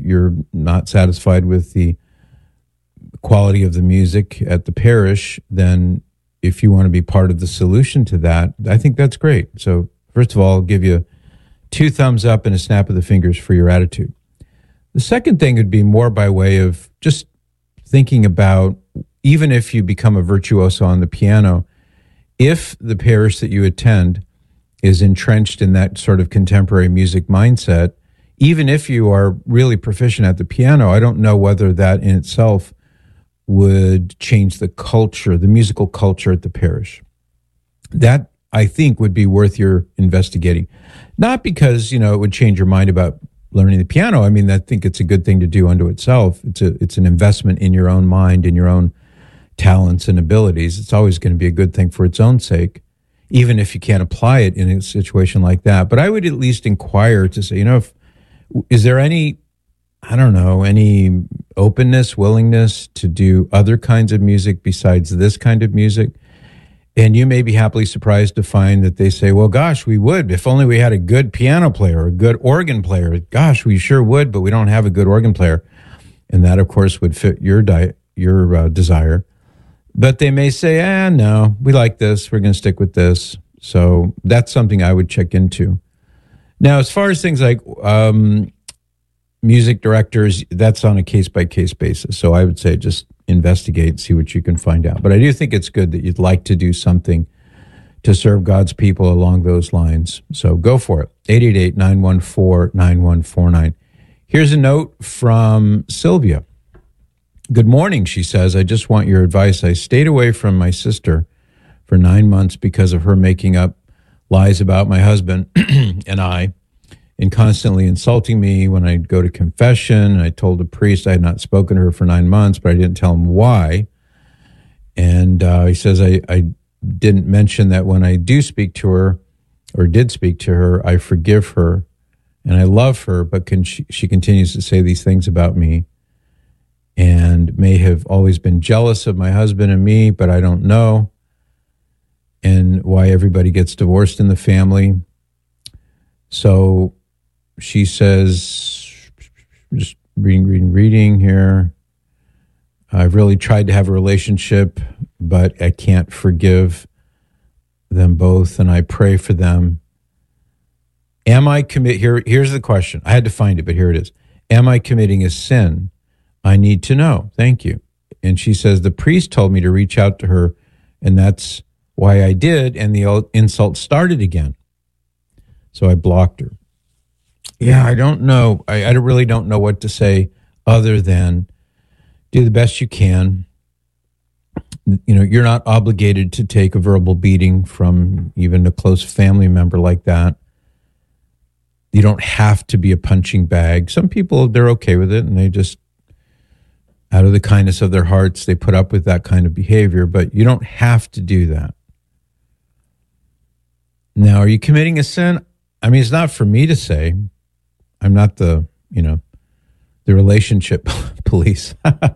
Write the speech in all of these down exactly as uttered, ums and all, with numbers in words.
you're not satisfied with the quality of the music at the parish, then if you want to be part of the solution to that, I think that's great. So first of all, I'll give you two thumbs up and a snap of the fingers for your attitude. The second thing would be more by way of just thinking about, even if you become a virtuoso on the piano, if the parish that you attend is entrenched in that sort of contemporary music mindset, even if you are really proficient at the piano, I don't know whether that in itself would change the culture, the musical culture at the parish. That, I think, would be worth your investigating. Not because, you know, it would change your mind about learning the piano. I mean, I think it's a good thing to do unto itself. It's a, it's an investment in your own mind, in your own talents and abilities. It's always going to be a good thing for its own sake, even if you can't apply it in a situation like that. But I would at least inquire to say, you know, if, is there any, I don't know, any openness, willingness to do other kinds of music besides this kind of music? And you may be happily surprised to find that they say, well, gosh, we would, if only we had a good piano player or a good organ player. Gosh, we sure would, but we don't have a good organ player. And that, of course, would fit your di- your uh, desire. But they may say, ah, no, we like this. We're going to stick with this. So that's something I would check into. Now, as far as things like um, music directors, that's on a case-by-case basis. So I would say just investigate, see what you can find out. But I do think it's good that you'd like to do something to serve God's people along those lines. So go for it. eight eight eight, nine one four, nine one four nine. Here's a note from Sylvia. Good morning, she says. I just want your advice. I stayed away from my sister for nine months because of her making up lies about my husband and I, and constantly insulting me when I'd go to confession. I told the priest I had not spoken to her for nine months, but I didn't tell him why. And uh, he says I, I didn't mention that when I do speak to her, or did speak to her, I forgive her and I love her, but can she, she continues to say these things about me and may have always been jealous of my husband and me, but I don't know. And why everybody gets divorced in the family. So she says, just reading, reading, reading here. I've really tried to have a relationship, but I can't forgive them both, and I pray for them. Am I commit? Here, here's the question. I had to find it, but here it is. Am I committing a sin? I need to know. Thank you. And she says, the priest told me to reach out to her, and that's why I did, and the insult started again. So I blocked her. Yeah, I don't know. I, I really don't know what to say other than do the best you can. You know, you're not obligated to take a verbal beating from even a close family member like that. You don't have to be a punching bag. Some people, they're okay with it, and they just, out of the kindness of their hearts, they put up with that kind of behavior, but you don't have to do that. Now, are you committing a sin? I mean, it's not for me to say. I'm not the, you know, the relationship police.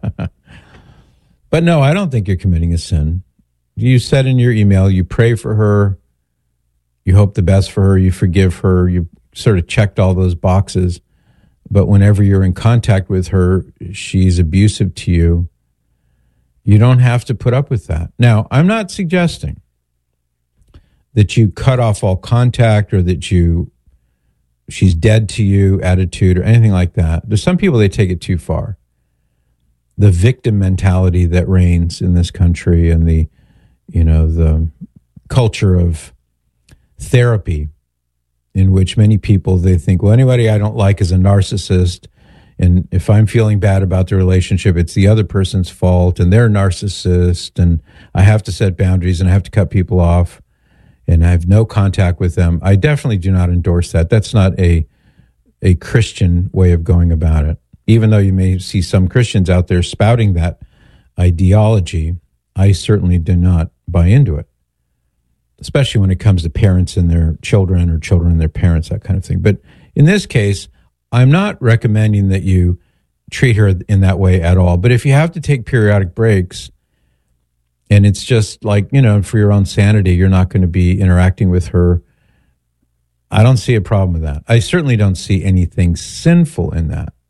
But no, I don't think you're committing a sin. You said in your email, you pray for her, you hope the best for her, you forgive her, you sort of checked all those boxes. But whenever you're in contact with her, she's abusive to you. You don't have to put up with that. Now, I'm not suggesting that you cut off all contact or that you, she's dead to you attitude or anything like that. There's some people, they take it too far. The victim mentality that reigns in this country and the, you know, the culture of therapy in which many people, they think, well, anybody I don't like is a narcissist. And if I'm feeling bad about the relationship, it's the other person's fault and they're a narcissist and I have to set boundaries and I have to cut people off. And I have no contact with them. I definitely do not endorse that. That's not a a Christian way of going about it. Even though you may see some Christians out there spouting that ideology, I certainly do not buy into it, especially when it comes to parents and their children or children and their parents, that kind of thing. But in this case, I'm not recommending that you treat her in that way at all. But if you have to take periodic breaks, and it's just like, you know, for your own sanity, you're not going to be interacting with her, I don't see a problem with that. I certainly don't see anything sinful in that.